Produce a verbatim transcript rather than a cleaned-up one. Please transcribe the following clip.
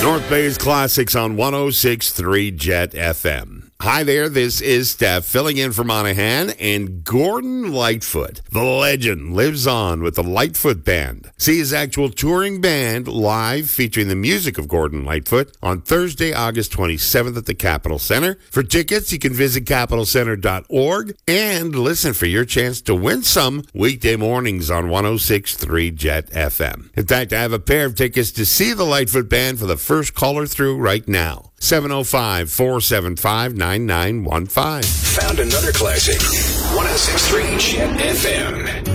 North Bay's Classics on one oh six point three Jet F M. Hi there, this is Steph filling in for Monahan, and Gordon Lightfoot, the legend, lives on with the Lightfoot Band. See his actual touring band live featuring the music of Gordon Lightfoot on Thursday, August twenty-seventh at the Capitol Center. For tickets, you can visit capital center dot org and listen for your chance to win some weekday mornings on one oh six point three Jet F M. In fact, I have a pair of tickets to see the Lightfoot Band for the first caller through right now. seven oh five, four seven five, nine nine one five. Found another classic. one oh six point three Jet F M.